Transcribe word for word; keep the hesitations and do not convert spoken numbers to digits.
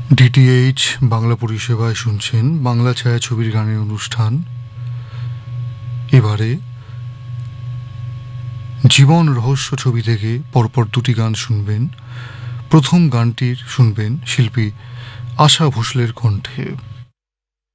DTH Bangla পরিষেবায় শুনছেন বাংলা ছায়াছবির গানের অনুষ্ঠান। এবারে জীবন রহস্য ছবি থেকে পরপর দুটি গান শুনবেন। প্রথম গানটির শুনবেন শিল্পী আশা ভোসলের কণ্ঠে।